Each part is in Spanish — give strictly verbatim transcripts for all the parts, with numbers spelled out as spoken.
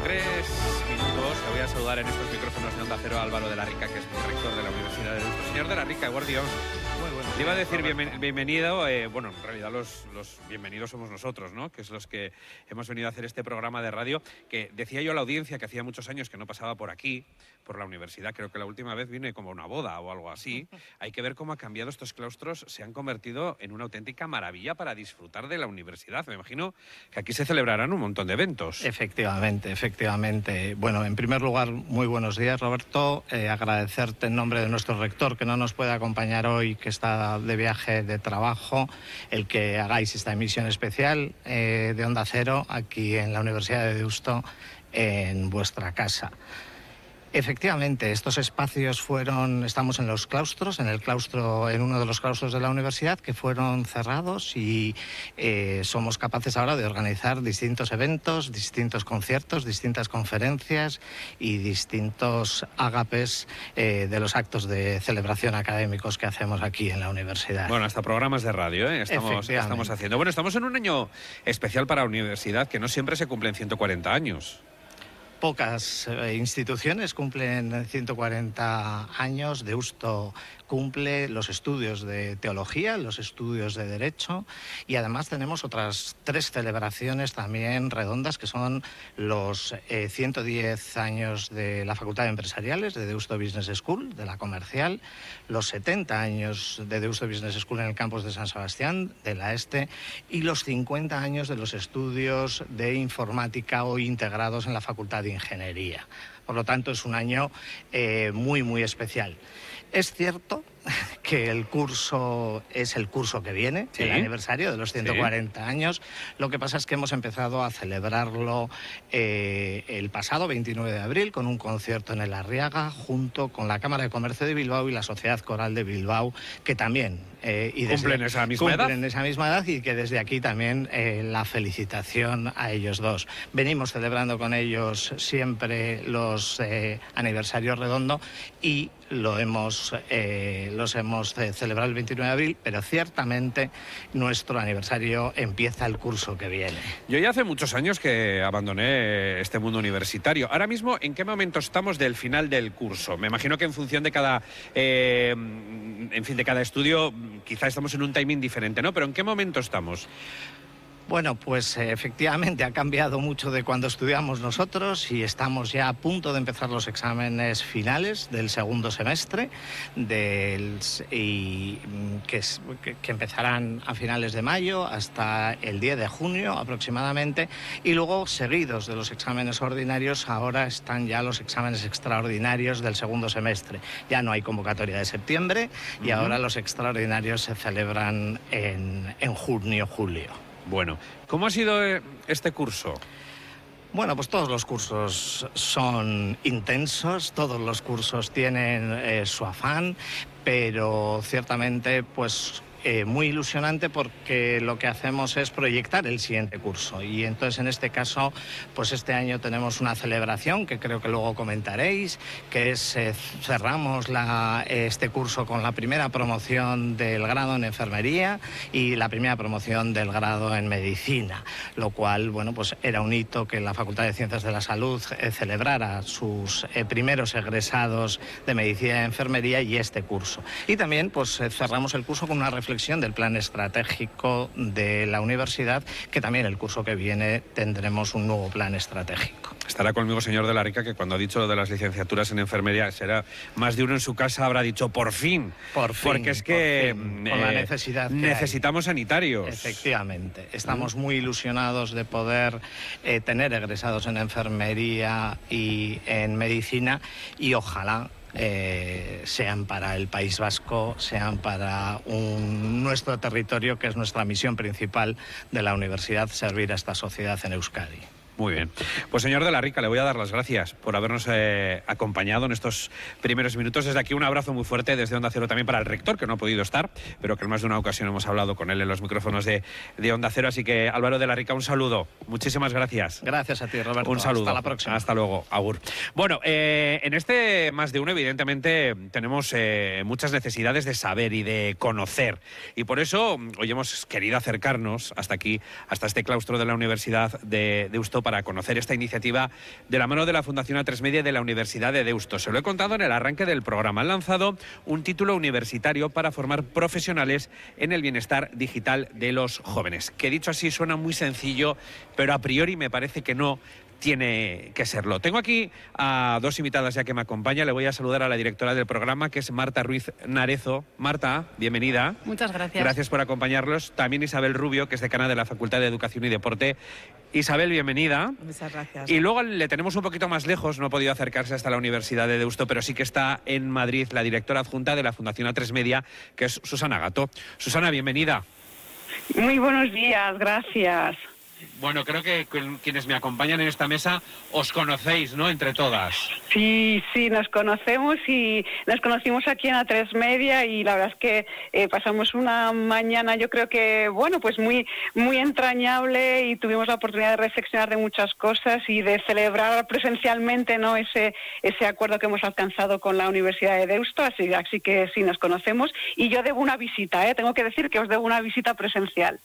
tres minutos. Te voy a saludar en estos micrófonos de Onda Cero a Álvaro de la Rica, que es rector de la Universidad de Deusto. Señor de la Rica, guardián. Muy bueno. Le iba a decir bienven, bienvenido, eh, bueno, en realidad los, los bienvenidos somos nosotros, ¿no? Que es los que hemos venido a hacer este programa de radio, que decía yo a la audiencia que hacía muchos años que no pasaba por aquí, por la universidad. Creo que la última vez vine como a una boda o algo así. Hay que ver cómo ha cambiado estos claustros, se han convertido en una auténtica maravilla para disfrutar de la universidad. Me imagino que aquí se celebrarán un montón de eventos. Efectivamente, efectivamente. Bueno, en primer lugar, muy buenos días, Roberto. Eh, agradecerte en nombre de nuestro rector, que no nos puede acompañar hoy, que está de viaje de trabajo, el que hagáis esta emisión especial eh, de Onda Cero aquí en la Universidad de Deusto, en vuestra casa. Efectivamente, estos espacios fueron, estamos en los claustros, en el claustro, en uno de los claustros de la universidad que fueron cerrados y eh, somos capaces ahora de organizar distintos eventos, distintos conciertos, distintas conferencias y distintos ágapes eh, de los actos de celebración académicos que hacemos aquí en la universidad. Bueno, hasta programas de radio, ¿eh? estamos, estamos haciendo. Bueno, estamos en un año especial para la universidad, que no siempre se cumplen ciento cuarenta años. Pocas eh, instituciones cumplen ciento cuarenta años. Deusto cumple los estudios de teología, los estudios de derecho y además tenemos otras tres celebraciones también redondas, que son los eh, ciento diez años de la Facultad de Empresariales de Deusto Business School, de la comercial, los setenta años de Deusto Business School en el campus de San Sebastián, de la Este, y los cincuenta años de los estudios de informática hoy integrados en la Facultad de Ingeniería. Por lo tanto, es un año eh, muy, muy especial. Es cierto que el curso es el curso que viene, sí, el aniversario de los ciento cuarenta sí. años. Lo que pasa es que hemos empezado a celebrarlo eh, el pasado veintinueve de abril con un concierto en el Arriaga junto con la Cámara de Comercio de Bilbao y la Sociedad Coral de Bilbao, que también eh, y desde, cumplen esa misma edad. Cumplen esa misma edad y que desde aquí también eh, la felicitación a ellos dos. Venimos celebrando con ellos siempre los eh, aniversarios redondos y lo hemos, eh, los hemos eh, celebrado el veintinueve de abril, pero ciertamente nuestro aniversario empieza el curso que viene. Yo ya hace muchos años que abandoné este mundo universitario. Ahora mismo, ¿en qué momento estamos del final del curso? Me imagino que en función de cada, eh, en fin, de cada estudio, quizá estamos en un timing diferente, ¿no? Pero ¿en qué momento estamos? Bueno, pues eh, efectivamente ha cambiado mucho de cuando estudiamos nosotros y estamos ya a punto de empezar los exámenes finales del segundo semestre del, y que, que, que empezarán a finales de mayo hasta el diez de junio aproximadamente, y luego seguidos de los exámenes ordinarios ahora están ya los exámenes extraordinarios del segundo semestre. Ya no hay convocatoria de septiembre y uh-huh. ahora los extraordinarios se celebran en, en junio, julio. Bueno, ¿cómo ha sido este curso? Bueno, pues todos los cursos son intensos, todos los cursos tienen eh, su afán, pero ciertamente pues eh, muy ilusionante porque lo que hacemos es proyectar el siguiente curso y entonces en este caso pues este año tenemos una celebración que creo que luego comentaréis, que es eh, cerramos la, este curso con la primera promoción del grado en enfermería y la primera promoción del grado en medicina, lo cual bueno pues era un hito que la Facultad de Ciencias de la Salud eh, celebrara sus eh, primeros egresados de medicina y enfermería y este curso. Y también pues eh, cerramos el curso con una reflexión del plan estratégico de la universidad, que también el curso que viene tendremos un nuevo plan estratégico. Estará conmigo, señor de la Rica, que cuando ha dicho lo de las licenciaturas en enfermería, será más de uno en su casa habrá dicho por fin. Por fin. Porque es que fin, eh, con la necesidad que necesitamos hay. sanitarios. Efectivamente. Estamos muy ilusionados de poder eh, tener egresados en enfermería y en medicina y ojalá Eh, sean para el País Vasco, sean para un, nuestro territorio, que es nuestra misión principal de la universidad, servir a esta sociedad en Euskadi. Muy bien. Pues señor de la Rica, le voy a dar las gracias por habernos eh, acompañado en estos primeros minutos. Desde aquí un abrazo muy fuerte desde Onda Cero también para el rector, que no ha podido estar, pero que en más de una ocasión hemos hablado con él en los micrófonos de, de Onda Cero. Así que, Álvaro de la Rica, un saludo. Muchísimas gracias. Gracias a ti, Roberto. Un saludo. Hasta la próxima. Hasta luego. Agur. Bueno, eh, en este más de uno, evidentemente, tenemos eh, muchas necesidades de saber y de conocer. Y por eso hoy hemos querido acercarnos hasta aquí, hasta este claustro de la Universidad de Deusto, para conocer esta iniciativa de la mano de la Fundación A tres Media de la Universidad de Deusto. Se lo he contado en el arranque del programa. Han lanzado un título universitario para formar profesionales en el bienestar digital de los jóvenes, que dicho así suena muy sencillo, pero a priori me parece que no tiene que serlo. Tengo aquí a dos invitadas ya que me acompañan. Le voy a saludar a la directora del programa, que es Marta Ruiz Narezo. Marta, bienvenida. Muchas gracias. Gracias por acompañarlos. También Isabel Rubio, que es decana de la Facultad de Educación y Deporte. Isabel, bienvenida. Muchas gracias. Y luego le tenemos un poquito más lejos, no ha podido acercarse hasta la Universidad de Deusto, pero sí que está en Madrid, la directora adjunta de la Fundación A tres Media, que es Susana Gato. Susana, bienvenida. Muy buenos días, gracias. Bueno, creo que quienes me acompañan en esta mesa os conocéis, ¿no?, entre todas. Sí, sí, nos conocemos y nos conocimos aquí en A tres Media y la verdad es que eh, pasamos una mañana, yo creo que, bueno, pues muy muy entrañable y tuvimos la oportunidad de reflexionar de muchas cosas y de celebrar presencialmente, ¿no?, ese ese acuerdo que hemos alcanzado con la Universidad de Deusto, así, así que sí, nos conocemos y yo debo una visita, ¿eh? Tengo que decir que os debo una visita presencial.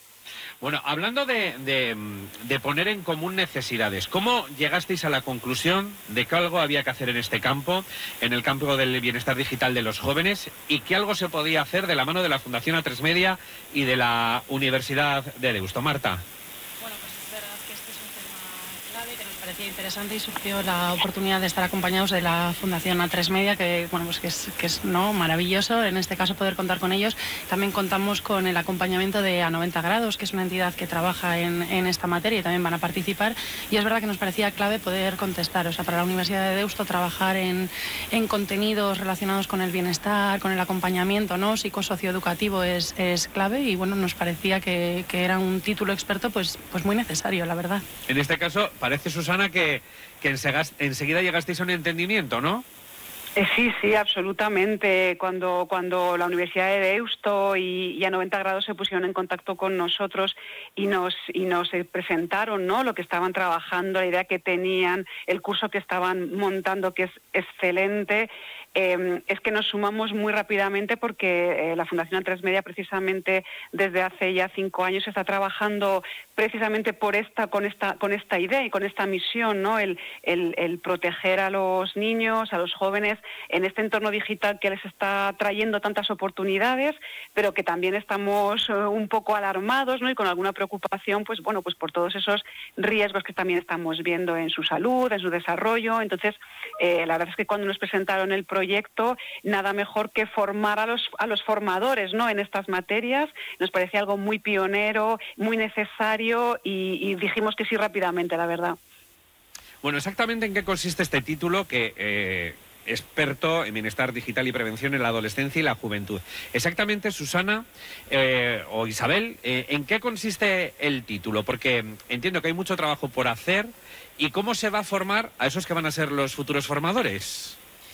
Bueno, hablando de, de, de poner en común necesidades, ¿cómo llegasteis a la conclusión de que algo había que hacer en este campo, en el campo del bienestar digital de los jóvenes, y que algo se podía hacer de la mano de la Fundación A tres Media y de la Universidad de Deusto? Marta. Bueno, pues es verdad que este es un tema clave que nos parecía interesante y surgió la oportunidad de estar acompañados de la Fundación A tres Media, que bueno, pues que es, que es no maravilloso en este caso poder contar con ellos. También contamos con el acompañamiento de A noventa grados, que es una entidad que trabaja en, en esta materia y también van a participar. Y es verdad que nos parecía clave poder contestar, o sea, para la Universidad de Deusto trabajar en, en contenidos relacionados con el bienestar, con el acompañamiento, ¿no?, psicosocioeducativo es, es clave y bueno, nos parecía que, que era un título experto pues, pues muy necesario, la verdad. En este caso, parece, Susana, que, que enseguida llegasteis a un entendimiento, ¿no? Eh, sí, sí, absolutamente. Cuando, cuando la Universidad de Deusto y, y A noventa grados se pusieron en contacto con nosotros y nos, y nos presentaron, ¿no?, lo que estaban trabajando, la idea que tenían, el curso que estaban montando, que es excelente, eh, es que nos sumamos muy rápidamente porque eh, la Fundación A tres Media precisamente desde hace ya cinco años está trabajando precisamente por esta, con esta, con esta idea y con esta misión, ¿no?, el, el, el proteger a los niños, a los jóvenes en este entorno digital que les está trayendo tantas oportunidades, pero que también estamos uh, un poco alarmados, ¿no?, y con alguna preocupación, pues bueno, pues por todos esos riesgos que también estamos viendo en su salud, en su desarrollo. Entonces, eh, la verdad es que cuando nos presentaron el proyecto, nada mejor que formar a los a los formadores, ¿no?, en estas materias. Nos parecía algo muy pionero, muy necesario y, y dijimos que sí rápidamente, la verdad. Bueno, exactamente en qué consiste este título que eh... experto en bienestar digital y prevención en la adolescencia y la juventud. Exactamente, Susana eh, o Isabel, eh, ¿en qué consiste el título? Porque entiendo que hay mucho trabajo por hacer. ¿Y cómo se va a formar a esos que van a ser los futuros formadores?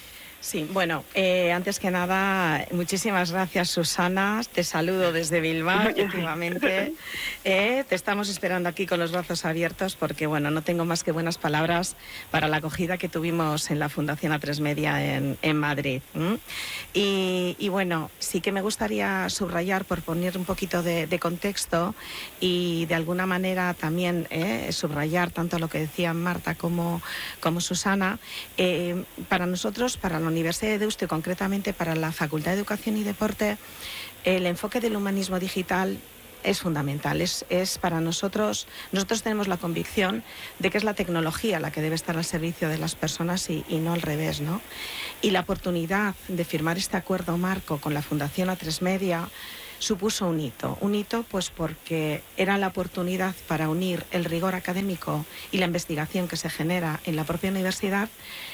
Sí, bueno, eh, antes que nada, muchísimas gracias, Susana. Te saludo desde Bilbao, efectivamente. Eh, te estamos esperando aquí con los brazos abiertos porque, bueno, no tengo más que buenas palabras para la acogida que tuvimos en la Fundación A tres Media en, en Madrid. ¿Mm? Y, y, bueno, sí que me gustaría subrayar, por poner un poquito de, de contexto y de alguna manera también eh, subrayar tanto lo que decían Marta como, como Susana, eh, para nosotros, para la Universidad de Deusto y concretamente para la Facultad de Educación y Deporte, el enfoque del humanismo digital es fundamental. Es, es para nosotros, nosotros tenemos la convicción de que es la tecnología la que debe estar al servicio de las personas y, y no al revés, ¿no? Y la oportunidad de firmar este acuerdo marco con la Fundación A tres Media supuso un hito, un hito pues porque era la oportunidad para unir el rigor académico y la investigación que se genera en la propia universidad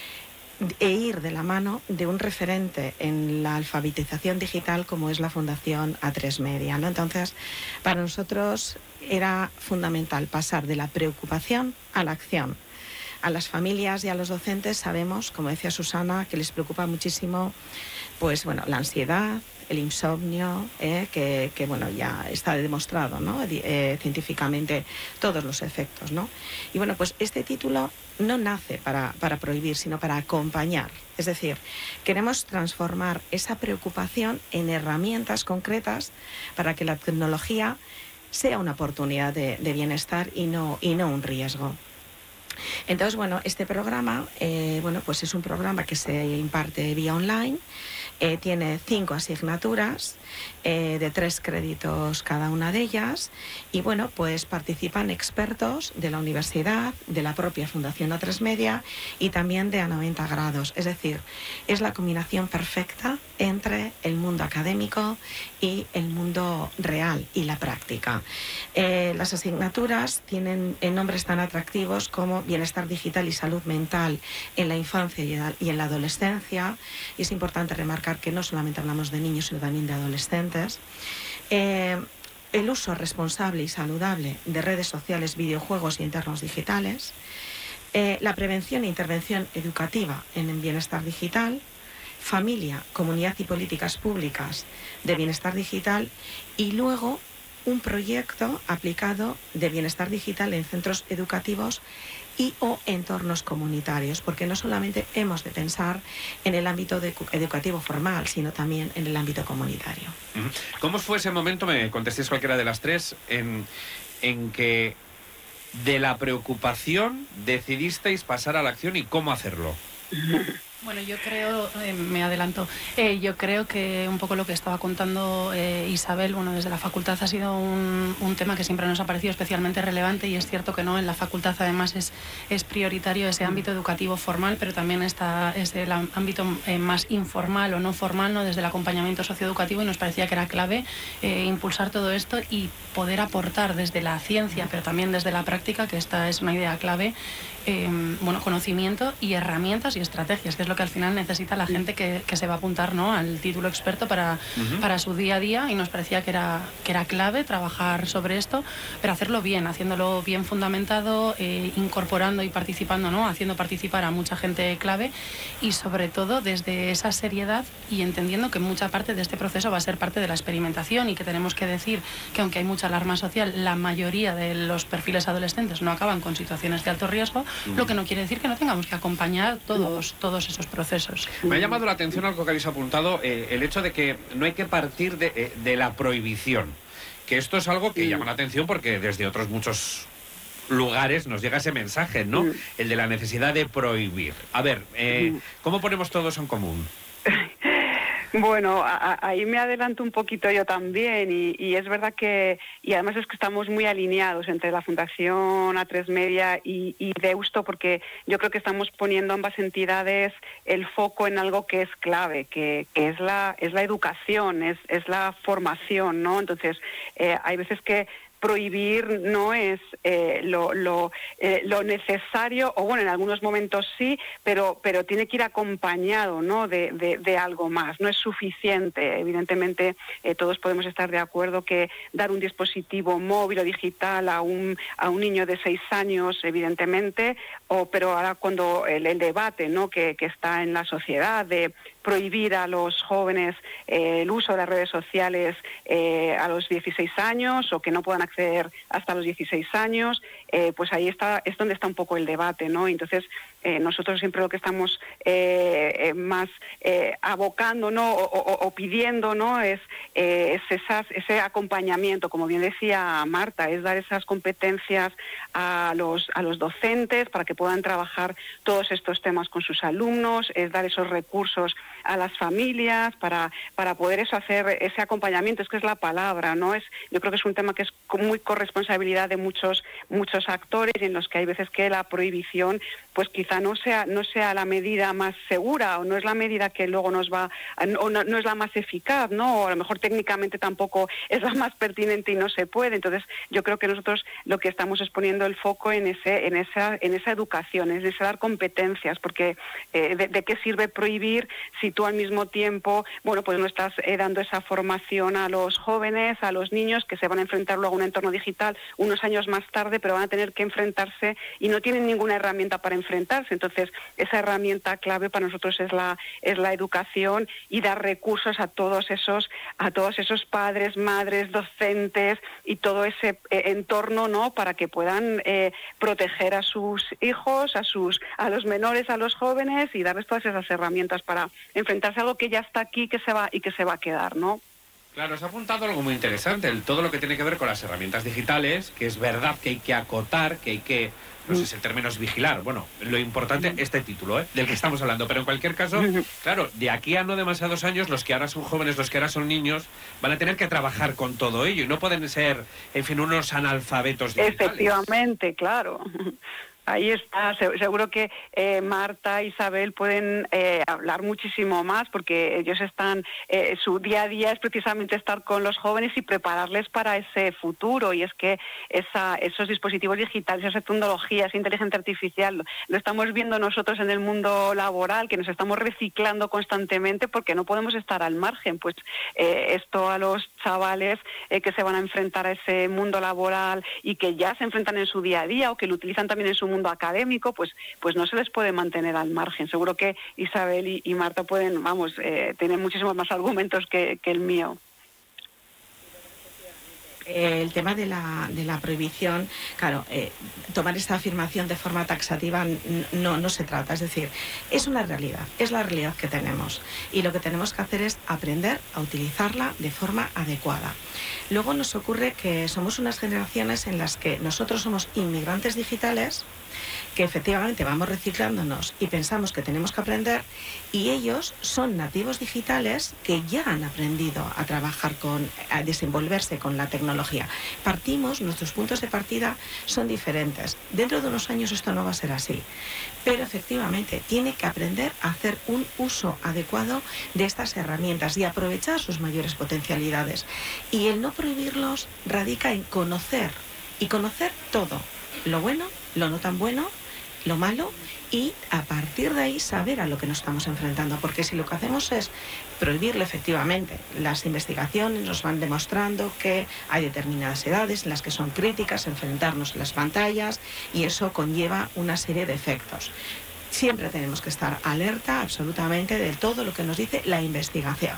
e ir de la mano de un referente en la alfabetización digital como es la Fundación A tres Media, ¿no? Entonces, para nosotros era fundamental pasar de la preocupación a la acción. A las familias y a los docentes sabemos, como decía Susana, que les preocupa muchísimo pues, bueno, la ansiedad, el insomnio, eh, que, que bueno, ya está demostrado, ¿no? eh, científicamente todos los efectos, ¿no? Y bueno, pues este título no nace para, para prohibir, sino para acompañar. Es decir, queremos transformar esa preocupación en herramientas concretas para que la tecnología sea una oportunidad de, de bienestar y no, y no un riesgo. Entonces, bueno, este programa, eh, bueno, pues es un programa que se imparte vía online, eh, tiene cinco asignaturas eh, de tres créditos cada una de ellas y, bueno, pues participan expertos de la universidad, de la propia Fundación A tres Media y también de A noventa grados. Es decir, es la combinación perfecta entre el mundo académico y el mundo real y la práctica. Eh, las asignaturas tienen nombres tan atractivos como bienestar digital y salud mental en la infancia y en la adolescencia, y es importante remarcar que no solamente hablamos de niños, sino también de adolescentes. Eh, el uso responsable y saludable de redes sociales, videojuegos y entornos digitales, eh, la prevención e intervención educativa en el bienestar digital, familia, comunidad y políticas públicas de bienestar digital, y luego un proyecto aplicado de bienestar digital en centros educativos y o entornos comunitarios, porque no solamente hemos de pensar en el ámbito de educativo formal, sino también en el ámbito comunitario. ¿Cómo fue ese momento, me contestéis cualquiera de las tres, en, en que de la preocupación decidisteis pasar a la acción y cómo hacerlo? Bueno, yo creo, eh, me adelanto, eh, yo creo que un poco lo que estaba contando eh, Isabel, bueno, desde la facultad ha sido un, un tema que siempre nos ha parecido especialmente relevante, y es cierto que no, en la facultad además es, es prioritario ese ámbito educativo formal, pero también está ese el ámbito eh, más informal o no formal, ¿no?, desde el acompañamiento socioeducativo, y nos parecía que era clave eh, impulsar todo esto y poder aportar desde la ciencia, pero también desde la práctica, que esta es una idea clave, eh, bueno, conocimiento y herramientas y estrategias, que es lo que al final necesita la gente que, que se va a apuntar, ¿no?, al título experto para, uh-huh. para su día a día, y nos parecía que era, que era clave trabajar sobre esto, pero hacerlo bien, haciéndolo bien fundamentado, eh, incorporando y participando, ¿no?, haciendo participar a mucha gente clave, y sobre todo desde esa seriedad y entendiendo que mucha parte de este proceso va a ser parte de la experimentación, y que tenemos que decir que aunque hay mucha alarma social, la mayoría de los perfiles adolescentes no acaban con situaciones de alto riesgo, uh-huh. lo que no quiere decir que no tengamos que acompañar todos, todos esos procesos. Me ha llamado la atención algo que habéis apuntado, eh, el hecho de que no hay que partir de, eh, de la prohibición, que esto es algo que llama la atención porque desde otros muchos lugares nos llega ese mensaje, ¿no? El de la necesidad de prohibir. A ver, eh, ¿cómo ponemos todos en común? Bueno, a, a, ahí me adelanto un poquito yo también, y, y es verdad que, y además es que estamos muy alineados entre la Fundación A tres Media y, y Deusto, porque yo creo que estamos poniendo ambas entidades el foco en algo que es clave, que, que es la es la educación, es, es la formación, ¿no? Entonces, eh, hay veces que prohibir no es eh, lo, lo, eh, lo necesario, o bueno, en algunos momentos sí, pero, pero tiene que ir acompañado, ¿no?, de, de, de algo más. No es suficiente. Evidentemente, eh, todos podemos estar de acuerdo que dar un dispositivo móvil o digital a un, a un niño de seis años, evidentemente, o, pero ahora cuando el, el debate, ¿no?, que, que está en la sociedad de prohibir a los jóvenes eh, el uso de las redes sociales eh, a los dieciséis años, o que no puedan acceder hasta los dieciséis años, eh, pues ahí está, es donde está un poco el debate, ¿no? Entonces, eh, nosotros siempre lo que estamos eh, eh, más eh, abocando, ¿no?, o, o, o pidiendo, ¿no?, es, eh, es esas, ese acompañamiento, como bien decía Marta, es dar esas competencias a los, a los docentes para que puedan trabajar todos estos temas con sus alumnos, es dar esos recursos a las familias para, para poder eso, hacer ese acompañamiento. Es que es la palabra, ¿no? Es, yo creo que es un tema que es muy corresponsabilidad de muchos, muchos actores, y en los que hay veces que la prohibición pues quizá no sea, no sea la medida más segura, o no es la medida que luego nos va, o no, no es la más eficaz, ¿no? O a lo mejor técnicamente tampoco es la más pertinente y no se puede. Entonces, yo creo que nosotros lo que estamos es poniendo el foco en ese, en esa, en esa educación, es ese dar competencias, porque eh, de, de qué sirve prohibir si tú al mismo tiempo, bueno, pues no estás eh, dando esa formación a los jóvenes, a los niños, que se van a enfrentar luego a un entorno digital unos años más tarde, pero van a tener que enfrentarse y no tienen ninguna herramienta para enfrentarse. Entonces, esa herramienta clave para nosotros es la es la educación, y dar recursos a todos esos a todos esos padres, madres, docentes y todo ese eh, entorno, ¿no?, para que puedan eh, proteger a sus hijos, a sus a los menores, a los jóvenes, y darles todas esas herramientas para enfrentarse a algo que ya está aquí, que se va y que se va a quedar, ¿no? Claro, os ha apuntado algo muy interesante, el, todo lo que tiene que ver con las herramientas digitales, que es verdad que hay que acotar, que hay que, no sé si el término es vigilar, bueno, lo importante, este título, ¿eh? Del que estamos hablando, pero en cualquier caso, claro, de aquí a no demasiados años, los que ahora son jóvenes, los que ahora son niños, van a tener que trabajar con todo ello y no pueden ser, en fin, unos analfabetos digitales. Efectivamente, claro. Ahí está, seguro que eh, Marta, Isabel pueden eh, hablar muchísimo más porque ellos están, eh, su día a día es precisamente estar con los jóvenes y prepararles para ese futuro, y es que esa, esos dispositivos digitales, esa tecnología, esa inteligencia artificial, lo, lo estamos viendo nosotros en el mundo laboral, que nos estamos reciclando constantemente porque no podemos estar al margen. Pues eh, esto a los chavales eh, que se van a enfrentar a ese mundo laboral y que ya se enfrentan en su día a día o que lo utilizan también en su mundo académico, pues pues no se les puede mantener al margen. Seguro que Isabel y, y Marta pueden, vamos, eh, tener muchísimos más argumentos que, que el mío. El tema de la, de la prohibición, claro, eh, tomar esta afirmación de forma taxativa no, no se trata, es decir, es una realidad, es la realidad que tenemos y lo que tenemos que hacer es aprender a utilizarla de forma adecuada. Luego nos ocurre que somos unas generaciones en las que nosotros somos inmigrantes digitales, que efectivamente vamos reciclándonos y pensamos que tenemos que aprender, y ellos son nativos digitales que ya han aprendido a trabajar con, a desenvolverse con la tecnología. Partimos, nuestros puntos de partida son diferentes. Dentro de unos años esto no va a ser así, pero efectivamente tiene que aprender a hacer un uso adecuado de estas herramientas y aprovechar sus mayores potencialidades. Y el no prohibirlos radica en conocer, y conocer todo, lo bueno, lo no tan bueno, lo malo, y a partir de ahí saber a lo que nos estamos enfrentando, porque si lo que hacemos es prohibirlo, efectivamente, las investigaciones nos van demostrando que hay determinadas edades en las que son críticas enfrentarnos a las pantallas y eso conlleva una serie de efectos. Siempre tenemos que estar alerta absolutamente de todo lo que nos dice la investigación,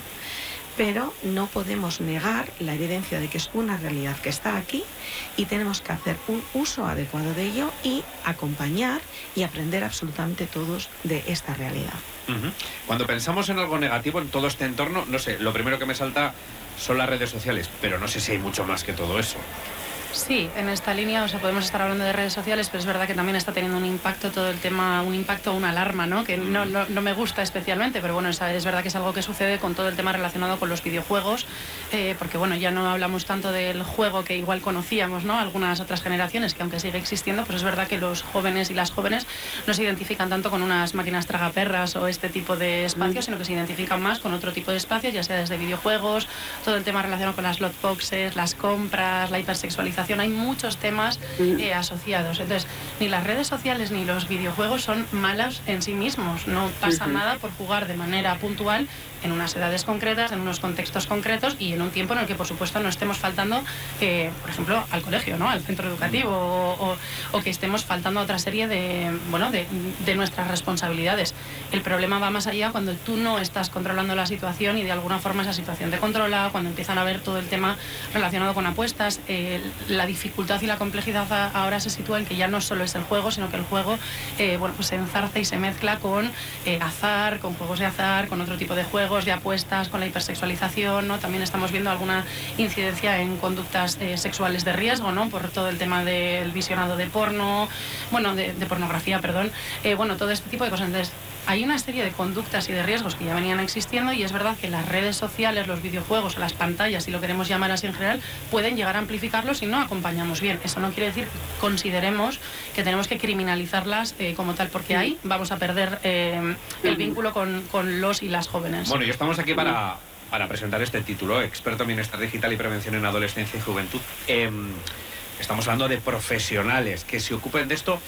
pero no podemos negar la evidencia de que es una realidad que está aquí y tenemos que hacer un uso adecuado de ello y acompañar y aprender absolutamente todos de esta realidad. Uh-huh. Cuando pensamos en algo negativo en todo este entorno, no sé, lo primero que me salta son las redes sociales, pero no sé si hay mucho más que todo eso. Sí, en esta línea, o sea, podemos estar hablando de redes sociales, pero es verdad que también está teniendo un impacto todo el tema, un impacto, una alarma, ¿no? Que no, no, no me gusta especialmente, pero bueno, es, es verdad que es algo que sucede con todo el tema relacionado con los videojuegos, eh, porque bueno, ya no hablamos tanto del juego que igual conocíamos, ¿no? Algunas otras generaciones, que aunque sigue existiendo, pues es verdad que los jóvenes y las jóvenes no se identifican tanto con unas máquinas tragaperras o este tipo de espacios, sino que se identifican más con otro tipo de espacios, ya sea desde videojuegos, todo el tema relacionado con las loot boxes, las compras, la hipersexualización. Hay muchos temas eh, asociados. Entonces, ni las redes sociales ni los videojuegos son malos en sí mismos. No pasa uh-huh. nada por jugar de manera puntual en unas edades concretas, en unos contextos concretos y en un tiempo en el que, por supuesto, no estemos faltando, eh, por ejemplo, al colegio, ¿no? Al centro educativo o, o, o que estemos faltando a otra serie de, bueno, de, de nuestras responsabilidades. El problema va más allá cuando tú no estás controlando la situación y de alguna forma esa situación te controla, cuando empiezan a ver todo el tema relacionado con apuestas. Eh, la dificultad y la complejidad a, ahora se sitúa en que ya no solo es el juego, sino que el juego eh, bueno, pues se enzarza y se mezcla con eh, azar, con juegos de azar, con otro tipo de juegos, de apuestas, con la hipersexualización, ¿no? También estamos viendo alguna incidencia en conductas eh, sexuales de riesgo, ¿no? Por todo el tema del visionado de porno, bueno, de, de pornografía, perdón, eh, bueno, todo este tipo de cosas. Entonces, hay una serie de conductas y de riesgos que ya venían existiendo y es verdad que las redes sociales, los videojuegos o las pantallas, si lo queremos llamar así en general, pueden llegar a amplificarlos si no acompañamos bien. Eso no quiere decir que consideremos que tenemos que criminalizarlas eh, como tal, porque ahí vamos a perder eh, el vínculo con, con los y las jóvenes. Bueno, y estamos aquí para, para presentar este título, experto en bienestar digital y prevención en adolescencia y juventud. Eh, Estamos hablando de profesionales que se ocupen de esto